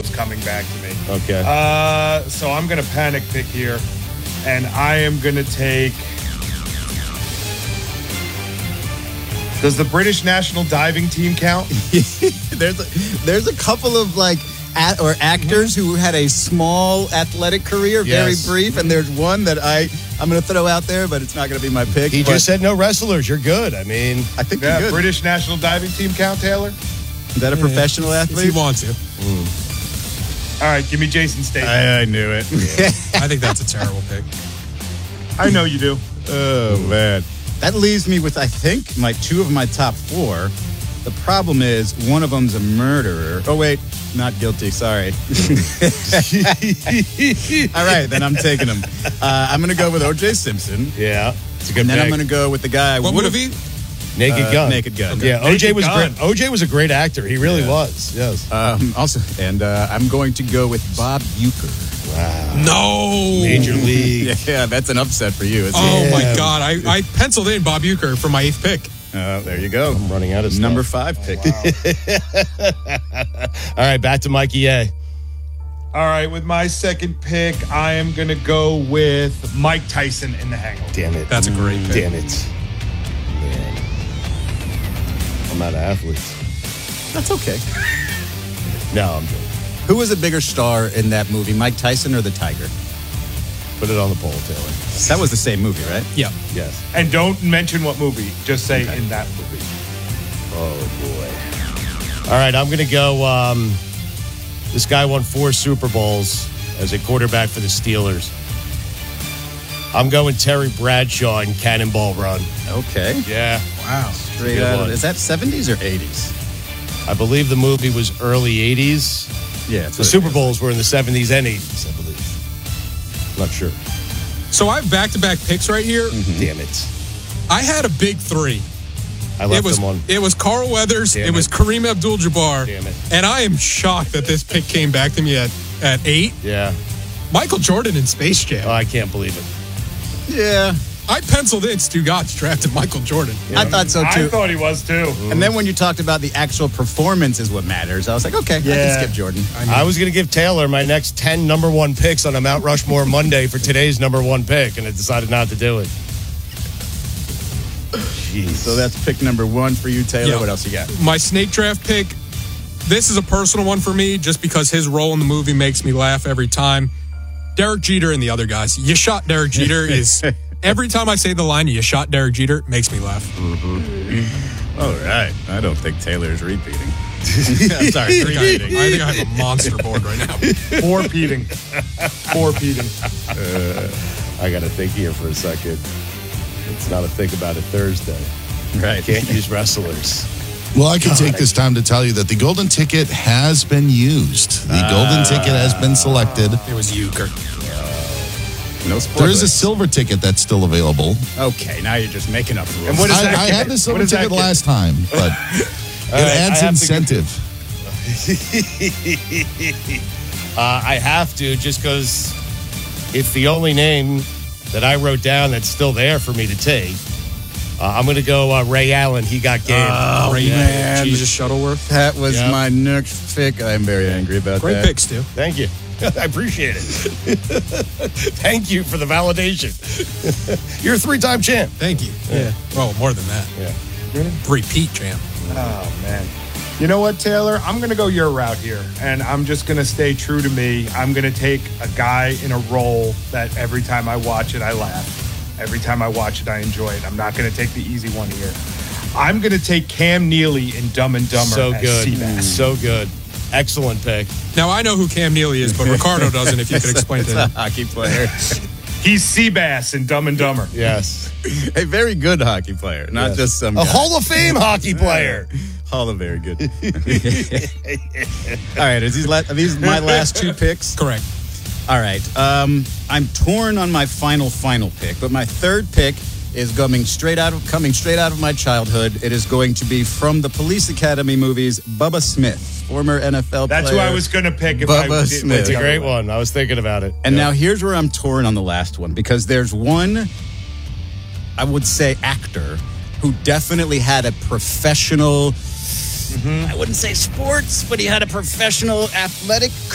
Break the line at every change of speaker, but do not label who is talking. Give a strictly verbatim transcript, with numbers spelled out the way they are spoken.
what's coming back to me.
Okay.
Uh, so I'm going to panic pick here, and I am going to take... Does the British national diving team count?
there's a, there's a couple of like at, or actors who had a small athletic career,
Yes.
very brief, and there's one that I I'm going to throw out there, but it's not going to be my pick.
He
but
just said no wrestlers. You're good. I mean,
I think
Yeah,
you're good.
British national diving team count, Taylor?
Is that a professional
If
athlete?
you want to.
All right, give me Jason Statham.
I, I knew it.
I think that's a terrible pick.
I know you do.
Oh man, that leaves me with I think my two of my top four. The problem is one of them's a murderer. Oh wait, not guilty. Sorry. All right, then I'm taking him. Uh, I'm going to go with O J Simpson.
yeah, it's a good
And then
pick.
I'm going to go with the guy. I
What
would've-
movie?
Naked
uh,
Gun.
Naked Gun.
Yeah,
Naked
O J was
Gun.
great. O J was a great actor. He really was. Yes.
Um, also, and uh, I'm going to go with Bob Uecker.
Wow.
No.
Major League.
Yeah, that's an upset for you. Isn't
Oh,
it?
my
Damn.
God. I, I penciled in Bob Uecker for my eighth pick.
Uh, there you go.
I'm running out of stuff.
Number five pick.
All right, back to Mikey A.
All right, with my second pick, I am going to go with Mike Tyson in The Hangover.
Damn it.
That's a great pick.
Damn it. Man. I'm out of athletes.
That's okay.
No, I'm joking.
Who was a bigger star in that movie, Mike Tyson or the Tiger?
Put it on the poll, Taylor.
That was the same movie, right?
Yeah.
Yes.
And don't mention what movie. Just say in that movie.
Oh, boy. All right, I'm going to go. Um, this guy won four Super Bowls as a quarterback for the Steelers. I'm going Terry Bradshaw in Cannonball Run.
Okay.
Yeah.
Wow.
Straight
Good
out of,
one.
is that seventies or eighties?
I believe the movie was early eighties.
Yeah.
The Super Bowls were in the seventies and eighties, I believe. Not sure.
So I have back-to-back picks right here.
Damn it.
I had a big three.
I left
It was
them on.
it was Carl Weathers.
Damn
it was
it.
Kareem Abdul-Jabbar.
Damn it.
And I am shocked that this pick came back to me at, at eight.
Yeah.
Michael Jordan in Space Jam.
Oh, I can't believe it.
Yeah.
I penciled in Stu Gotts drafted Michael Jordan.
I thought so
I
too.
thought he was too.
And then when you talked about the actual performance is what matters, I was like, okay, I
Yeah.
can skip Jordan.
I was going to give Taylor my next ten number one picks on a Mount Rushmore Monday for today's number one pick, and I decided not to do it. Jeez.
So that's pick number one for you, Taylor.
Yeah.
What else you got?
My snake draft pick, this is a personal one for me just because his role in the movie makes me laugh every time. Derek Jeter and the other guys. You shot Derek Jeter is... Every time I say the line, you shot Derek Jeter, it makes me laugh.
All right. I don't think Taylor's repeating. I'm sorry,
I think, I, I think I have a monster board right now.
Four peating. Four peating.
I got to think here for a second. It's not a think about it Thursday.
Right.
Can't use wrestlers.
Well, I can take this time to tell you that the golden ticket has been used. The golden ticket has been selected.
It was Euchre.
No
There
spoilers.
is a silver ticket that's still available.
Okay, now you're just making up rules.
And what is
I,
that
I
get?
had the
What
silver
does that
ticket
get?
last time, but it
right,
adds
I have to
incentive.
Uh, I have to just because it's the only name that I wrote down that's still there for me to take. Uh, I'm going to go uh, Ray Allen. He got game.
Oh,
Great
man.
Jesus Shuttleworth.
That was
Yep.
my next pick. I'm very angry about
Great
that.
pick, Stu.
Thank you. I appreciate it. Thank you for the validation. You're a three-time champ.
Thank you. Yeah. Well, more than that.
Yeah.
Repeat champ.
Oh, man. You know what, Taylor? I'm going to go your route here, and I'm just going to stay true to me. I'm going to take a guy in a role that every time I watch it, I laugh. Every time I watch it, I enjoy it. I'm not going to take the easy one here. I'm going to take Cam Neely in Dumb and Dumber
So
as
good.
Seabass.
So good. Excellent pick.
Now, I know who Cam Neely is, but Ricardo doesn't, if you could explain
It's
to
a
him.
hockey player.
He's Seabass in Dumb and Dumber.
Yes.
A very good hockey player, not
Yes.
just some
A
guy.
Hall of Fame hockey player.
Hall of very good. All right, is these, la- are these my last two picks?
Correct.
All right. Um, I'm torn on my final, final pick, but my third pick is coming straight out of coming straight out of my childhood. It is going to be from the Police Academy movies, Bubba Smith, former N F L
That's
player.
who I was going to pick if
Bubba
I did.
Smith.
It's a great one. I was thinking about it.
And
Yeah.
now here's where I'm torn on the last one, because there's one, I would say, actor who definitely had a professional, I wouldn't say sports, but he had a professional athletic